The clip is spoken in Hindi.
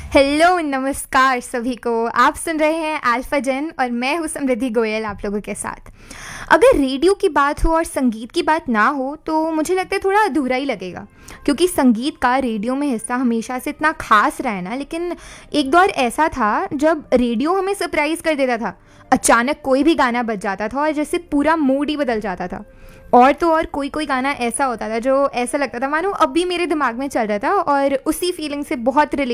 हेलो नमस्कार सभी को। आप सुन रहे हैं अल्फा जेन और मैं हूँ समृद्धि गोयल आप लोगों के साथ। अगर रेडियो की बात हो और संगीत की बात ना हो तो मुझे लगता है थोड़ा अधूरा ही लगेगा, क्योंकि संगीत का रेडियो में हिस्सा हमेशा से इतना खास रहा है ना। लेकिन एक दौर ऐसा था जब रेडियो हमें सरप्राइज कर देता था। अचानक कोई भी गाना बज जाता था और जैसे पूरा मूड ही बदल जाता था। और तो और कोई कोई गाना ऐसा होता था जो ऐसा लगता था मानो अब भी मेरे दिमाग में चल रहा था और उसी फीलिंग से बहुत रिलेट